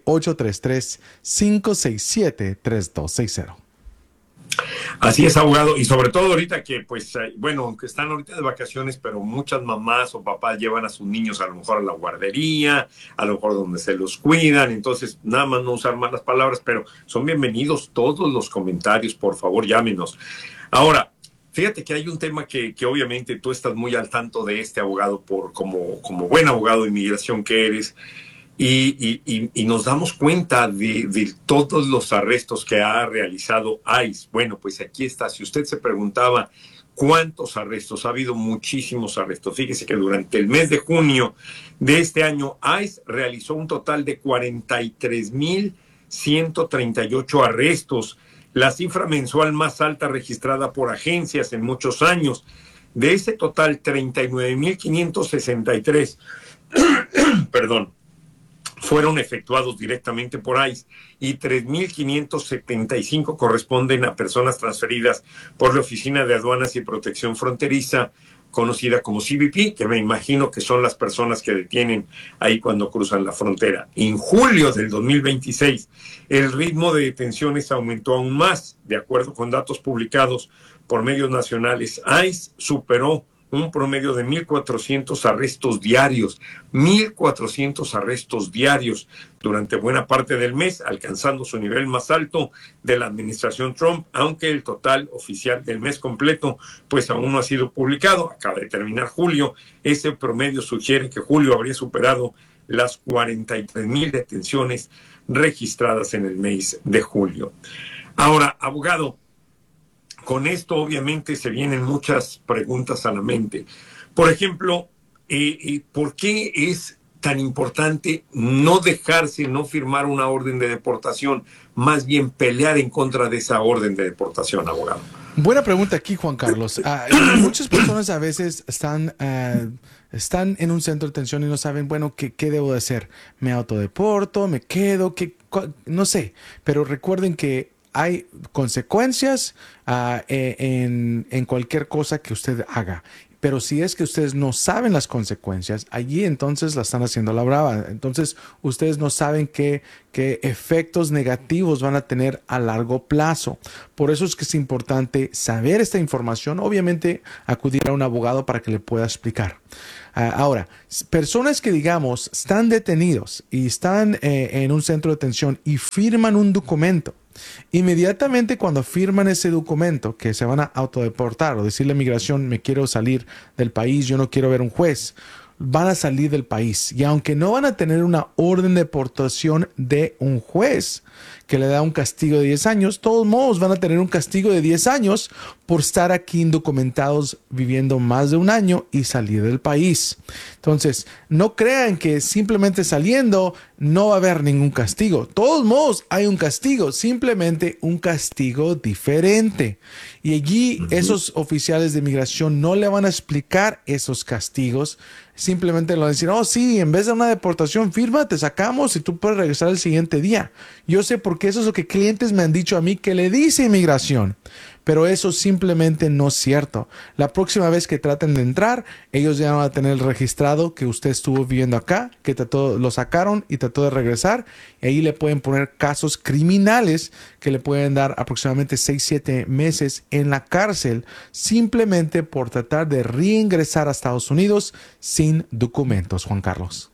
833-567-3260. Así es, abogado, y sobre todo ahorita que, pues, bueno, aunque están ahorita de vacaciones, pero muchas mamás o papás llevan a sus niños a lo mejor a la guardería, a lo mejor donde se los cuidan. Entonces, nada más no usar malas palabras, pero son bienvenidos todos los comentarios, por favor, llámenos. Ahora, fíjate que hay un tema que obviamente tú estás muy al tanto de este, abogado, como buen abogado de inmigración que eres. Y nos damos cuenta de todos los arrestos que ha realizado ICE. Bueno, pues aquí está. Si usted se preguntaba cuántos arrestos, ha habido muchísimos arrestos. Fíjese que durante el mes de junio de este año, ICE realizó un total de 43,138 arrestos, la cifra mensual más alta registrada por agencias en muchos años. De ese total, 39,563 perdón, fueron efectuados directamente por ICE y 3,575 corresponden a personas transferidas por la Oficina de Aduanas y Protección Fronteriza, conocida como CBP, que me imagino que son las personas que detienen ahí cuando cruzan la frontera. En julio del 2026, el ritmo de detenciones aumentó aún más. De acuerdo con datos publicados por medios nacionales, ICE superó un promedio de 1,400 arrestos diarios, 1,400 arrestos diarios durante buena parte del mes, alcanzando su nivel más alto de la administración Trump, aunque el total oficial del mes completo pues aún no ha sido publicado. Acaba de terminar julio. Ese promedio sugiere que julio habría superado las 43,000 detenciones registradas en el mes de julio. Ahora, abogado, con esto obviamente se vienen muchas preguntas a la mente. Por ejemplo, ¿por qué es tan importante no dejarse, no firmar una orden de deportación, más bien pelear en contra de esa orden de deportación, abogado? Buena pregunta aquí, Juan Carlos. Muchas personas a veces están en un centro de detención y no saben, bueno, ¿qué debo de hacer? ¿Me autodeporto? ¿Me quedo? No sé. Pero recuerden que hay consecuencias en cualquier cosa que usted haga. Pero si es que ustedes no saben las consecuencias, allí entonces la están haciendo la brava. Entonces ustedes no saben qué efectos negativos van a tener a largo plazo. Por eso es que es importante saber esta información. Obviamente acudir a un abogado para que le pueda explicar. Ahora, personas que digamos están detenidos y están en un centro de detención y firman un documento. Inmediatamente cuando firman ese documento que se van a autodeportar o decirle a migración, me quiero salir del país, yo no quiero ver un juez, van a salir del país. Y aunque no van a tener una orden de deportación de un juez que le da un castigo de 10 años, de todos modos van a tener un castigo de 10 años por estar aquí indocumentados viviendo más de un año y salir del país. Entonces, no crean que simplemente saliendo no va a haber ningún castigo. De todos modos, hay un castigo, simplemente un castigo diferente. Y allí esos oficiales de migración no le van a explicar esos castigos. Simplemente le van a decir, oh sí, en vez de una deportación, firma, te sacamos y tú puedes regresar el siguiente día. Yo sé porque eso es lo que clientes me han dicho a mí que le dice inmigración. Pero eso simplemente no es cierto. La próxima vez que traten de entrar, ellos ya van a tener registrado que usted estuvo viviendo acá, que lo sacaron y trató de regresar. Y ahí le pueden poner casos criminales que le pueden dar aproximadamente 6-7 meses en la cárcel simplemente por tratar de reingresar a Estados Unidos sin documentos, Juan Carlos.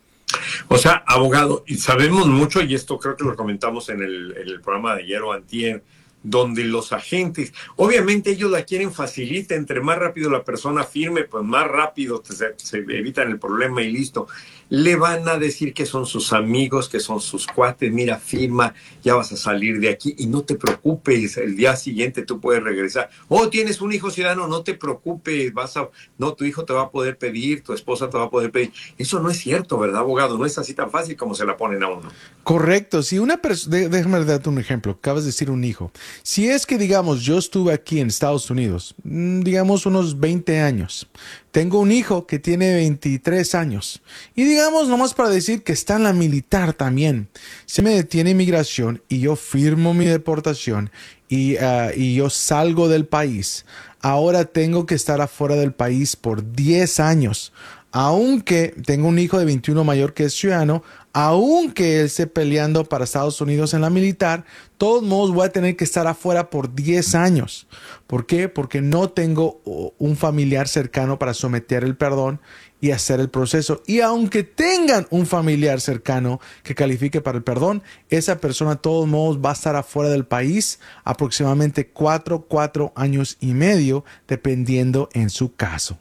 O sea, abogado, y sabemos mucho, y esto creo que lo comentamos en el programa de ayer o antier, donde los agentes, obviamente ellos la quieren facilita, entre más rápido la persona firme, pues más rápido se evitan el problema y listo. Le van a decir que son sus amigos, que son sus cuates, mira, firma, ya vas a salir de aquí y no te preocupes, el día siguiente tú puedes regresar. Oh, tienes un hijo ciudadano, no te preocupes, no, tu hijo te va a poder pedir, tu esposa te va a poder pedir. Eso no es cierto, ¿verdad, abogado? No es así tan fácil como se la ponen a uno. Correcto. Si una persona, déjame darte un ejemplo, acabas de decir un hijo. Si es que, digamos, yo estuve aquí en Estados Unidos, digamos unos 20 años, tengo un hijo que tiene 23 años y digamos nomás para decir que está en la militar también, se me detiene inmigración y yo firmo mi deportación y yo salgo del país, ahora tengo que estar afuera del país por 10 años. Aunque tengo un hijo de 21 mayor que es ciudadano, aunque él esté peleando para Estados Unidos en la militar, de todos modos voy a tener que estar afuera por 10 años. ¿Por qué? Porque no tengo un familiar cercano para someter el perdón y hacer el proceso. Y aunque tengan un familiar cercano que califique para el perdón, esa persona de todos modos va a estar afuera del país aproximadamente 4 años y medio, dependiendo en su caso.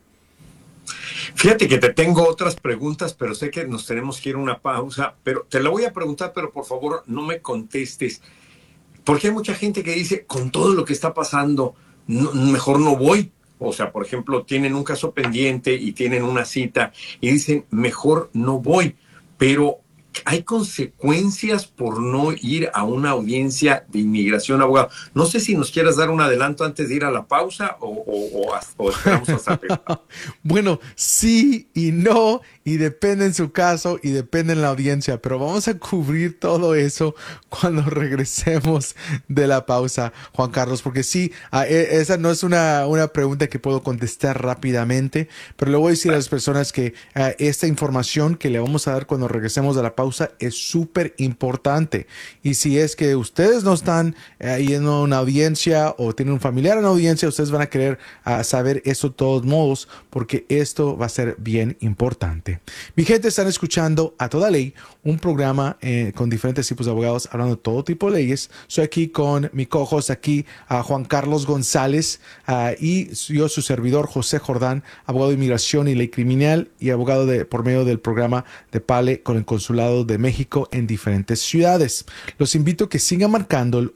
Fíjate que te tengo otras preguntas, pero sé que nos tenemos que ir a una pausa, pero te la voy a preguntar, pero por favor no me contestes, porque hay mucha gente que dice, con todo lo que está pasando, mejor no voy. O sea, por ejemplo, tienen un caso pendiente y tienen una cita y dicen, mejor no voy, pero hay consecuencias por no ir a una audiencia de inmigración, abogado. No sé si nos quieras dar un adelanto antes de ir a la pausa o esperamos hasta Bueno, sí y no, y depende en su caso y depende en la audiencia, pero vamos a cubrir todo eso cuando regresemos de la pausa, Juan Carlos, porque sí, esa no es una pregunta que puedo contestar rápidamente, pero le voy a decir a las personas que esta información que le vamos a dar cuando regresemos de la pausa es súper importante. Y si es que ustedes no están yendo a una audiencia o tienen un familiar en la audiencia, ustedes van a querer saber eso de todos modos, porque esto va a ser bien importante. Mi gente, están escuchando A Toda Ley, un programa con diferentes tipos de abogados hablando de todo tipo de leyes. Soy aquí con mi co-host aquí, Juan Carlos González, y yo, su servidor, José Jordán, abogado de inmigración y ley criminal y abogado por medio del programa de PALE con el Consulado de México en diferentes ciudades. Los invito a que sigan marcando el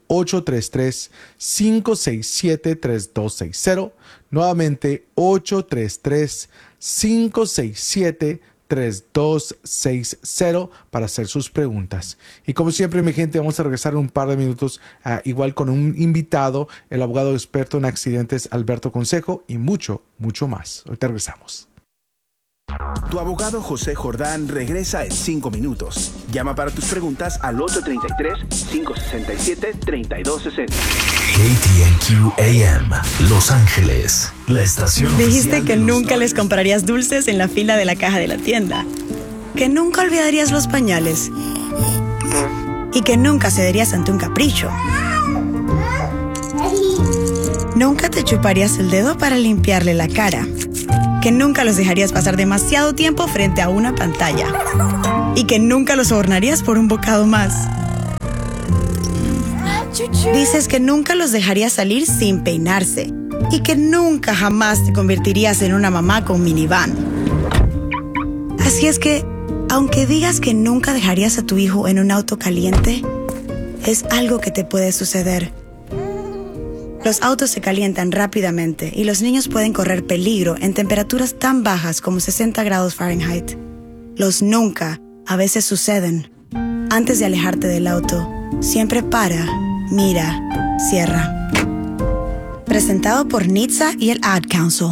833-567-3260. Nuevamente, 833-567-3260 para hacer sus preguntas. Y como siempre, mi gente, vamos a regresar en un par de minutos igual con un invitado, el abogado experto en accidentes Alberto Consejo y mucho más. Ahorita regresamos. Tu abogado José Jordán regresa en 5 minutos. Llama para tus preguntas al 833-567-3260. KTNQ AM, Los Ángeles, la estación Dijiste oficial que de los nunca les comprarías dulces en la fila de la caja de la tienda. Que nunca olvidarías los pañales. Y que nunca cederías ante un capricho. Nunca te chuparías el dedo para limpiarle la cara. Que nunca los dejarías pasar demasiado tiempo frente a una pantalla. Y que nunca los sobornarías por un bocado más. Dices que nunca los dejarías salir sin peinarse. Y que nunca jamás te convertirías en una mamá con minivan. Así es que, aunque digas que nunca dejarías a tu hijo en un auto caliente, es algo que te puede suceder. Los autos se calientan rápidamente y los niños pueden correr peligro en temperaturas tan bajas como 60 grados Fahrenheit. Los nunca a veces suceden. Antes de alejarte del auto, siempre para, mira, cierra. Presentado por NHTSA y el Ad Council.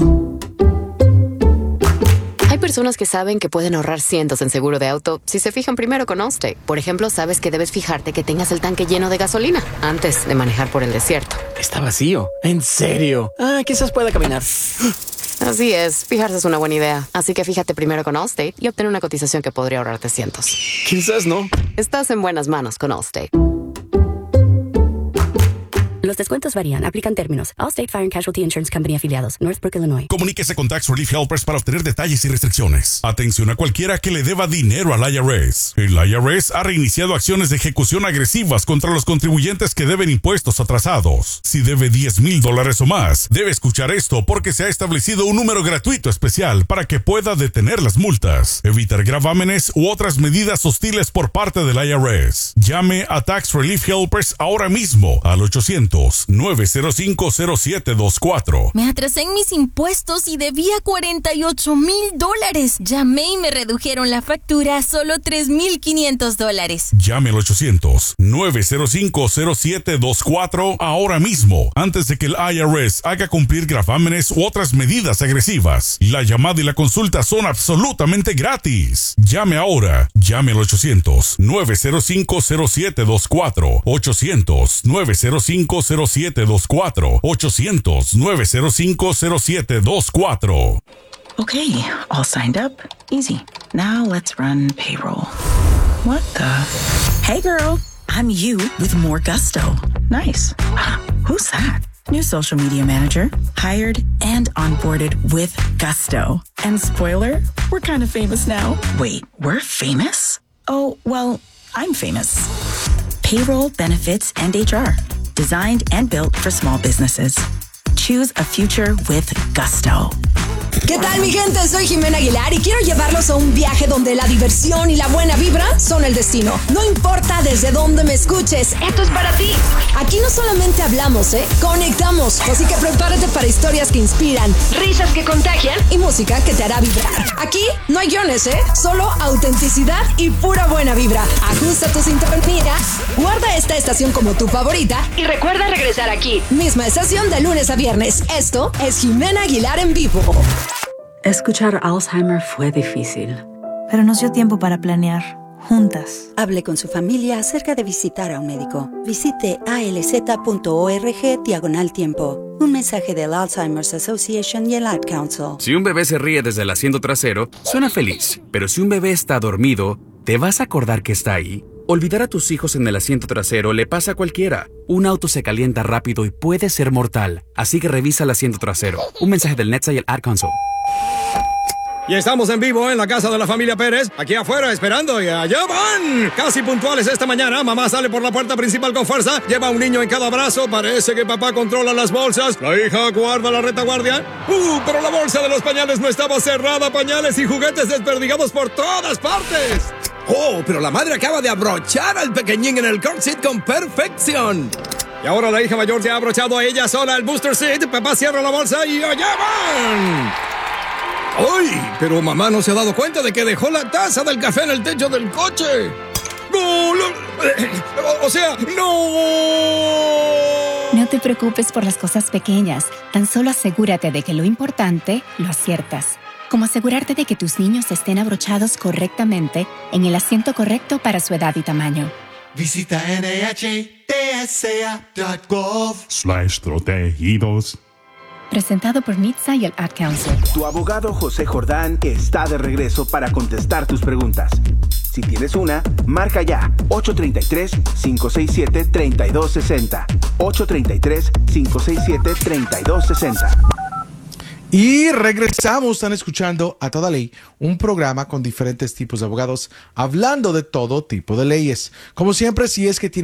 Hay personas que saben que pueden ahorrar cientos en seguro de auto si se fijan primero con Allstate. Por ejemplo, sabes que debes fijarte que tengas el tanque lleno de gasolina antes de manejar por el desierto. Está vacío. ¿En serio? Quizás pueda caminar. Así es, fijarse es una buena idea. Así que fíjate primero con Allstate y obtén una cotización que podría ahorrarte cientos. Quizás no. Estás en buenas manos con Allstate. Los descuentos varían. Aplican términos. Allstate Fire and Casualty Insurance Company afiliados. Northbrook, Illinois. Comuníquese con Tax Relief Helpers para obtener detalles y restricciones. Atención a cualquiera que le deba dinero al IRS. El IRS ha reiniciado acciones de ejecución agresivas contra los contribuyentes que deben impuestos atrasados. Si debe $10,000 o más, debe escuchar esto porque se ha establecido un número gratuito especial para que pueda detener las multas, evitar gravámenes u otras medidas hostiles por parte del IRS. Llame a Tax Relief Helpers ahora mismo al 800-905-0724. Me atrasé en mis impuestos y debía $48,000. Llamé y me redujeron la factura a solo $3,500. Llame al 800-905-0724 ahora mismo, antes de que el IRS haga cumplir gravámenes u otras medidas agresivas. La llamada y la consulta son absolutamente gratis. Llame ahora. Llame al 800-905-0724. 800-905-0724. 800-905-0724. Okay, all signed up. Easy. Now let's run payroll. What the? Hey girl, I'm you with more gusto. Nice. Who's that? New social media manager, hired and onboarded with gusto. And spoiler, we're kind of famous now. Wait, we're famous? Oh, well, I'm famous. Payroll, benefits, and HR. Designed and built for small businesses. Choose a future with gusto. ¿Qué tal, mi gente? Soy Jimena Aguilar y quiero llevarlos a un viaje donde la diversión y la buena vibra son el destino. No importa desde dónde me escuches, esto es para ti. Aquí no solamente hablamos, conectamos. Así que prepárate para historias que inspiran, risas que contagian y música que te hará vibrar. Aquí no hay guiones, solo autenticidad y pura buena vibra. Ajusta tu sintonía, guarda esta estación como tu favorita y recuerda regresar aquí. Misma estación de lunes a viernes. Esto es Jimena Aguilar en vivo. Escuchar Alzheimer fue difícil, pero nos dio tiempo para planear, juntas. Hable con su familia acerca de visitar a un médico. Visite alz.org/tiempo. Un mensaje del Alzheimer's Association y el Ad Council. Si un bebé se ríe desde el asiento trasero, suena feliz. Pero si un bebé está dormido, ¿te vas a acordar que está ahí? Olvidar a tus hijos en el asiento trasero le pasa a cualquiera. Un auto se calienta rápido y puede ser mortal. Así que revisa el asiento trasero. Un mensaje del NHTSA y el Ad Council. Y estamos en vivo en la casa de la familia Pérez, aquí afuera esperando y allá van. Casi puntuales esta mañana, mamá sale por la puerta principal con fuerza, lleva a un niño en cada brazo, parece que papá controla las bolsas, la hija guarda la retaguardia. Pero la bolsa de los pañales no estaba cerrada, pañales y juguetes desperdigados por todas partes. Oh, pero la madre acaba de abrochar al pequeñín en el car seat con perfección. Y ahora la hija mayor se ha abrochado a ella sola el booster seat, papá cierra la bolsa y allá van. ¡Ay! Pero mamá no se ha dado cuenta de que dejó la taza del café en el techo del coche. ¡No! O sea, ¡no! No te preocupes por las cosas pequeñas. Tan solo asegúrate de que lo importante lo aciertas. como asegurarte de que tus niños estén abrochados correctamente en el asiento correcto para su edad y tamaño. Visita NHTSA.gov/protegidos. Presentado por NHTSA y el Ad Council. Tu abogado José Jordán está de regreso para contestar tus preguntas. Si tienes una, marca ya 833-567-3260. 833-567-3260. Y regresamos, están escuchando A Toda Ley, un programa con diferentes tipos de abogados hablando de todo tipo de leyes. Como siempre, si es que tienen